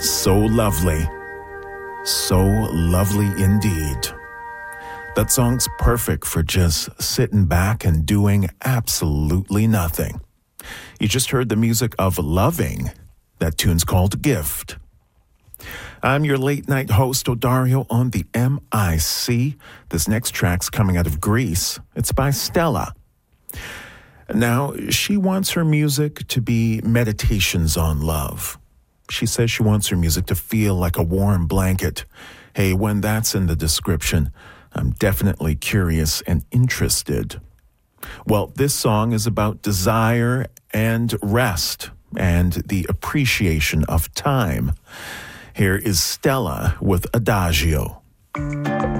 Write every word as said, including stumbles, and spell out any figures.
So lovely. So lovely indeed. That song's perfect for just sitting back and doing absolutely nothing. You just heard the music of Loving. That tune's called Gift. I'm your late night host, Odario, on the M I C. This next track's coming out of Greece. It's by Stella. Now, she wants her music to be meditations on love. She says she wants her music to feel like a warm blanket. Hey, when that's in the description, I'm definitely curious and interested. Well, this song is about desire and rest and the appreciation of time. Here is Stella with Adagio.